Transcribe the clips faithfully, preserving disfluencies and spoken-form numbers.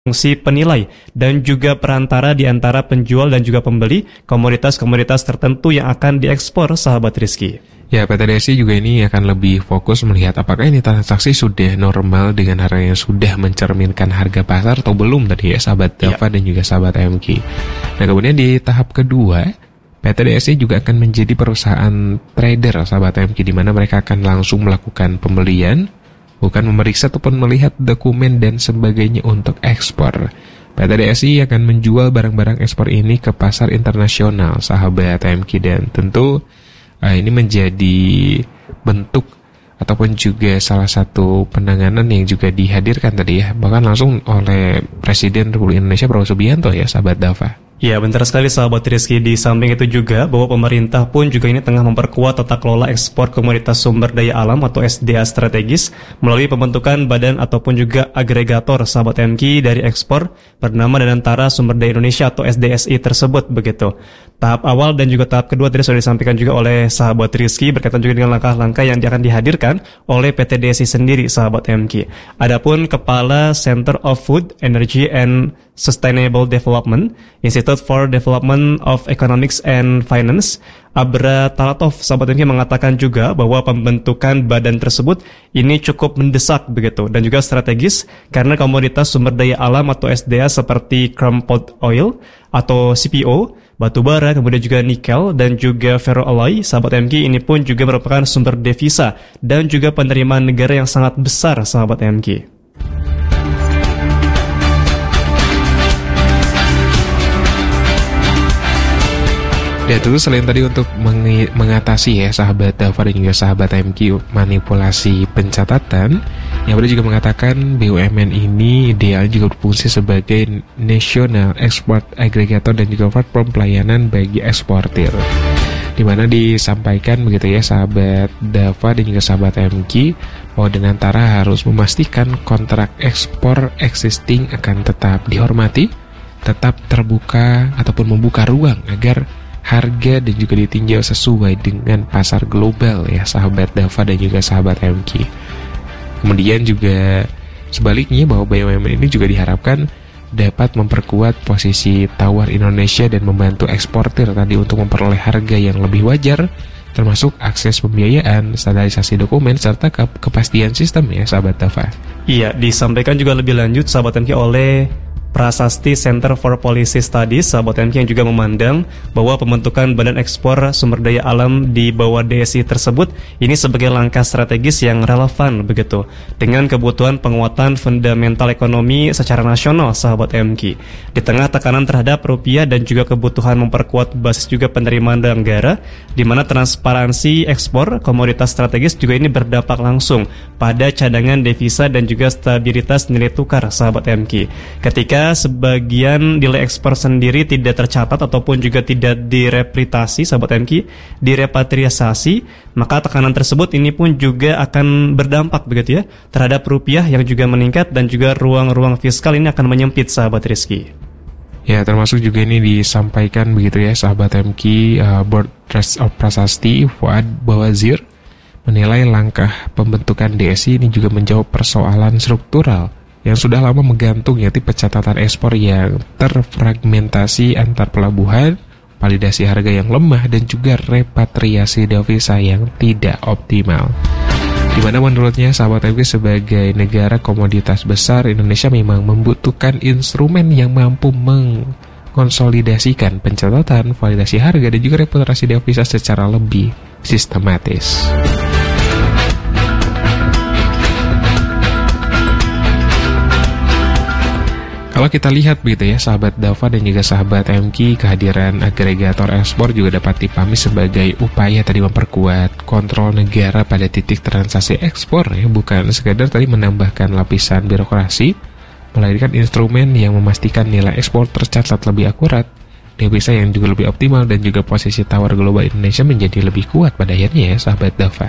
fungsi penilai dan juga perantara di antara penjual dan juga pembeli komoditas-komoditas tertentu yang akan diekspor, sahabat Rizky. Ya, P T D S I juga ini akan lebih fokus melihat apakah ini transaksi sudah normal dengan harga yang sudah mencerminkan harga pasar atau belum tadi ya, sahabat Dava ya. Dan juga sahabat M K. Nah, kemudian di tahap kedua, P T D S I juga akan menjadi perusahaan trader, sahabat M K, di mana mereka akan langsung melakukan pembelian, bukan memeriksa ataupun melihat dokumen dan sebagainya untuk ekspor. P T D S I akan menjual barang-barang ekspor ini ke pasar internasional, sahabat M K, dan tentu uh, ini menjadi bentuk ataupun juga salah satu penanganan yang juga dihadirkan tadi ya, bahkan langsung oleh Presiden Republik Indonesia Prabowo Subianto ya, sahabat Dava. Ya, benar sekali sahabat Rizky. Di samping itu juga bahwa pemerintah pun juga ini tengah memperkuat tata kelola ekspor komoditas sumber daya alam atau S D A strategis melalui pembentukan badan ataupun juga agregator, sahabat M K, dari ekspor bernama Danantara Sumber Daya Indonesia atau S D S I tersebut begitu. Tahap awal dan juga tahap kedua tadi sudah disampaikan juga oleh sahabat Rizky berkaitan juga dengan langkah-langkah yang akan dihadirkan oleh P T D S I sendiri, sahabat M K. Adapun Kepala Center of Food, Energy and Sustainable Development, Institute for Development of Economics and Finance, Abra Talatov, sahabat M K, mengatakan juga bahwa pembentukan badan tersebut ini cukup mendesak begitu dan juga strategis karena komoditas sumber daya alam atau S D A seperti crude oil atau C P O, batu bara, kemudian juga nikel dan juga ferroalloy, sahabat M K, ini pun juga merupakan sumber devisa dan juga penerimaan negara yang sangat besar, sahabat M K. Ya, tentu selain tadi untuk meng- mengatasi ya sahabat Dava dan juga sahabat M K manipulasi pencatatan, yang ada juga mengatakan B U M N ini ideal juga berfungsi sebagai National Export Aggregator dan juga platform pelayanan bagi eksportir, di mana disampaikan begitu ya sahabat Dava dan juga sahabat M K bahwa Danantara harus memastikan kontrak ekspor existing akan tetap dihormati, tetap terbuka ataupun membuka ruang agar harga dan juga ditinjau sesuai dengan pasar global ya, sahabat Dava dan juga sahabat M K. Kemudian juga sebaliknya bahwa B U M N ini juga diharapkan dapat memperkuat posisi tawar Indonesia dan membantu eksportir tadi untuk memperoleh harga yang lebih wajar, termasuk akses pembiayaan, standarisasi dokumen, serta ke- kepastian sistem ya, sahabat Dava. Iya, disampaikan juga lebih lanjut sahabat M K oleh Prasasti Center for Policy Studies, sahabat M K, yang juga memandang bahwa pembentukan Badan Ekspor Sumber Daya Alam di bawah D S I tersebut ini sebagai langkah strategis yang relevan begitu dengan kebutuhan penguatan fundamental ekonomi secara nasional, sahabat M K. Di tengah tekanan terhadap rupiah dan juga kebutuhan memperkuat basis juga penerimaan negara, di mana transparansi ekspor komoditas strategis juga ini berdampak langsung pada cadangan devisa dan juga stabilitas nilai tukar, sahabat M K. Ketika sebagian nilai ekspor sendiri tidak tercatat ataupun juga tidak direpatriasi, sahabat M K, direpatriasi, maka tekanan tersebut ini pun juga akan berdampak begitu ya terhadap rupiah yang juga meningkat dan juga ruang-ruang fiskal ini akan menyempit, sahabat Rizky. Ya, termasuk juga ini disampaikan begitu ya sahabat M K, uh, Board Trust of Prasasti Fuad Bawazir menilai langkah pembentukan D S I ini juga menjawab persoalan struktural yang sudah lama menggantung, yaitu pencatatan ekspor yang terfragmentasi antar pelabuhan, validasi harga yang lemah, dan juga repatriasi devisa yang tidak optimal. Di mana menurutnya sahabat M K, sebagai negara komoditas besar, Indonesia memang membutuhkan instrumen yang mampu mengkonsolidasikan pencatatan, validasi harga, dan juga repatriasi devisa secara lebih sistematis. Kalau kita lihat begitu ya sahabat Dava dan juga sahabat M K, kehadiran agregator ekspor juga dapat dipahami sebagai upaya tadi memperkuat kontrol negara pada titik transaksi ekspor ya, bukan sekadar tadi menambahkan lapisan birokrasi, melainkan instrumen yang memastikan nilai ekspor tercatat lebih akurat, devisa yang juga lebih optimal, dan juga posisi tawar global Indonesia menjadi lebih kuat pada akhirnya ya sahabat Dava.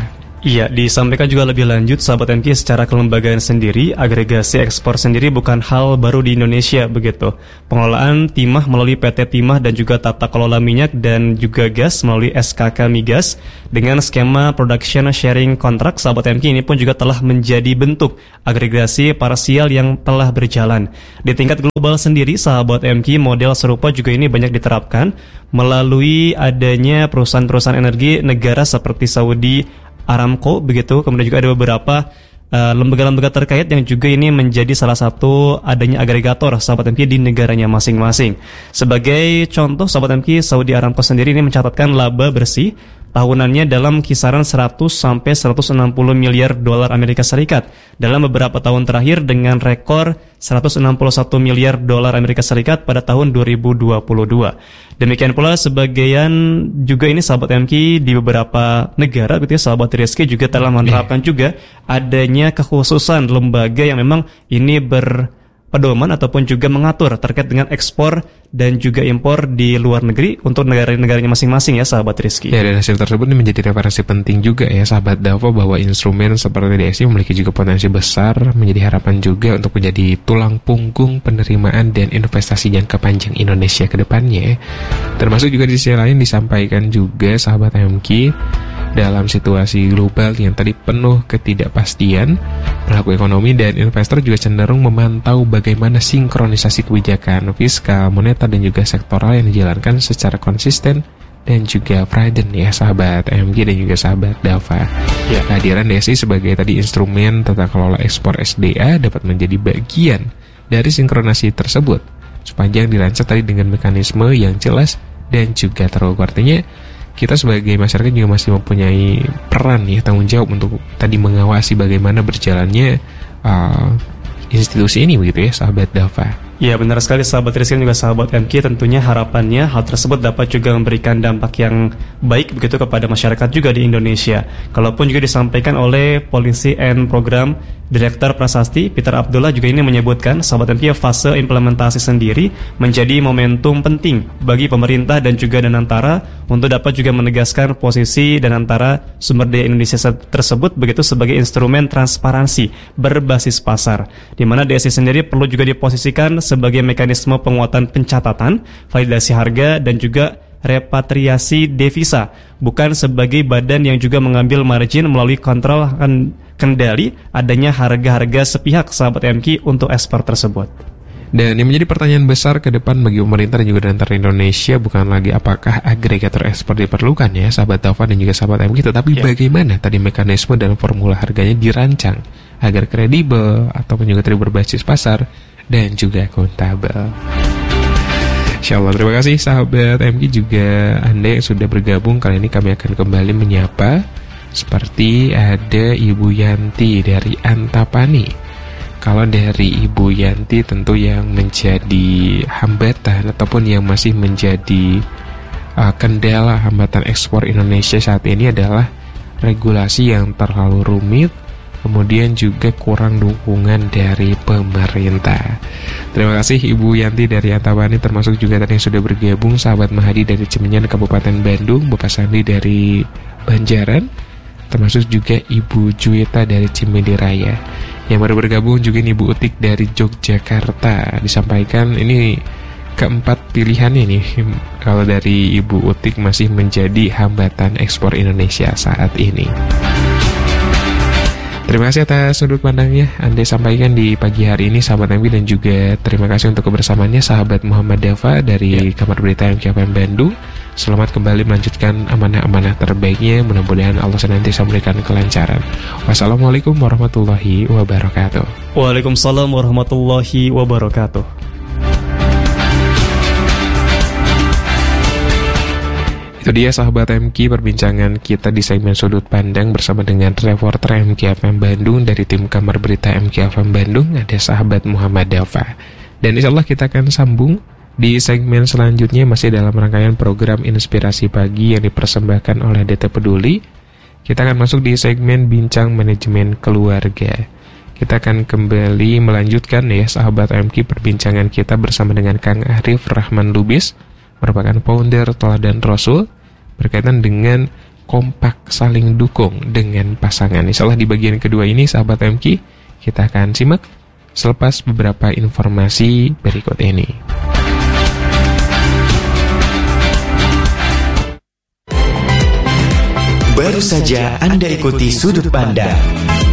Iya, disampaikan juga lebih lanjut, sahabat M K, secara kelembagaan sendiri, agregasi ekspor sendiri bukan hal baru di Indonesia begitu. Pengelolaan timah melalui P T Timah dan juga tata kelola minyak dan juga gas melalui S K K Migas dengan skema production sharing contract, sahabat M K, ini pun juga telah menjadi bentuk agregasi parsial yang telah berjalan. Di tingkat global sendiri, sahabat M K, model serupa juga ini banyak diterapkan melalui adanya perusahaan-perusahaan energi negara seperti Saudi Aramco begitu, kemudian juga ada beberapa uh, lembaga-lembaga terkait yang juga ini menjadi salah satu adanya agregator, sahabat M K, di negaranya masing-masing. Sebagai contoh, sahabat M K, Saudi Aramco sendiri ini mencatatkan laba bersih tahunannya dalam kisaran seratus sampai seratus enam puluh miliar dolar Amerika Serikat dalam beberapa tahun terakhir, dengan rekor seratus enam puluh satu miliar dolar Amerika Serikat pada tahun dua ribu dua puluh dua. Demikian pula sebagian juga ini, sahabat M K, di beberapa negara gitu ya, sahabat Rizky, juga telah menerapkan yeah. juga adanya kekhususan lembaga yang memang ini berpedoman ataupun juga mengatur terkait dengan ekspor dan juga impor di luar negeri untuk negara-negaranya masing-masing ya, sahabat Rizky. Ya, dan hasil tersebut ini menjadi referensi penting juga ya, sahabat Davo, bahwa instrumen seperti D S I memiliki juga potensi besar, menjadi harapan juga untuk menjadi tulang punggung penerimaan dan investasi jangka panjang Indonesia ke depannya. Termasuk juga di sisi lain disampaikan juga, sahabat M K, dalam situasi global yang tadi penuh ketidakpastian, pelaku ekonomi dan investor juga cenderung memantau bagaimana sinkronisasi kebijakan fiskal, moneter, dan juga sektoral yang dijalankan secara konsisten dan juga prudent ya, sahabat M G dan juga sahabat Dava. Ya, kehadiran D S I sebagai tadi instrumen tata kelola ekspor S D A dapat menjadi bagian dari sinkronasi tersebut sepanjang dirancang tadi dengan mekanisme yang jelas dan juga terukur. Artinya kita sebagai masyarakat juga masih mempunyai peran ya, tanggung jawab untuk tadi mengawasi bagaimana berjalannya uh, institusi ini begitu ya, sahabat Dava. Ya, benar sekali, sahabat Rizky dan juga sahabat M K. Tentunya harapannya hal tersebut dapat juga memberikan dampak yang baik begitu kepada masyarakat juga di Indonesia. Kalaupun juga disampaikan oleh Policy and Program Direktur Prasasti Peter Abdullah juga ini menyebutkan, sahabat M K, fase implementasi sendiri menjadi momentum penting bagi pemerintah dan juga Danantara untuk dapat juga menegaskan posisi Danantara sumber daya Indonesia tersebut begitu sebagai instrumen transparansi berbasis pasar, di mana D S I sendiri perlu juga diposisikan sebagai mekanisme penguatan pencatatan, validasi harga, dan juga repatriasi devisa, bukan sebagai badan yang juga mengambil margin melalui kontrol kendali adanya harga-harga sepihak, sahabat M K, untuk ekspor tersebut. Dan yang menjadi pertanyaan besar ke depan bagi pemerintah dan juga Danantara Indonesia bukan lagi apakah agregator ekspor diperlukan ya, sahabat Dava dan juga sahabat M K, tetapi yeah. bagaimana tadi mekanisme dan formula harganya dirancang agar kredibel ataupun juga tadi berbasis pasar dan juga akuntabel. Insyaallah, terima kasih sahabat M K, juga Anda yang sudah bergabung. Kali ini kami akan kembali menyapa, seperti ada Ibu Yanti dari Antapani. Kalau dari Ibu Yanti tentu yang menjadi hambatan ataupun yang masih menjadi uh, kendala hambatan ekspor Indonesia saat ini adalah regulasi yang terlalu rumit, kemudian juga kurang dukungan dari pemerintah. Terima kasih Ibu Yanti dari Antapani, termasuk juga tadi yang sudah bergabung sahabat Mahadi dari Cimenyan Kabupaten Bandung, Bapak Sandi dari Banjaran, termasuk juga Ibu Juwita dari Cimedi Raya. Yang baru bergabung juga ini Ibu Utik dari Yogyakarta. Disampaikan ini keempat pilihannya nih, kalau dari Ibu Utik masih menjadi hambatan ekspor Indonesia saat ini. Terima kasih atas sudut pandangnya Anda sampaikan di pagi hari ini, sahabat M K, dan juga terima kasih untuk kebersamaannya sahabat Muhammad Dava dari ya. Kamar Berita M K F M Bandung. Selamat kembali melanjutkan amanah-amanah terbaiknya. Mudah-mudahan Allah senantiasa memberikan kelancaran. Wassalamualaikum warahmatullahi wabarakatuh. Waalaikumsalam warahmatullahi wabarakatuh. Itu dia sahabat M K, perbincangan kita di segmen Sudut Pandang bersama dengan reporter M K F M Bandung dari tim Kamar Berita M K F M Bandung, ada sahabat Muhammad Dava. Dan insyaallah kita akan sambung di segmen selanjutnya, masih dalam rangkaian program Inspirasi Pagi yang dipersembahkan oleh D T Peduli. Kita akan masuk di segmen Bincang Manajemen Keluarga. Kita akan kembali melanjutkan ya sahabat M K perbincangan kita bersama dengan Kang Arif Rahman Lubis, merupakan founder Teladan Rasul, berkaitan dengan kompak saling dukung dengan pasangan. Insyaallah di bagian kedua ini sahabat M Q kita akan simak selepas beberapa informasi berikut ini. Baru saja Anda ikuti Sudut Pandang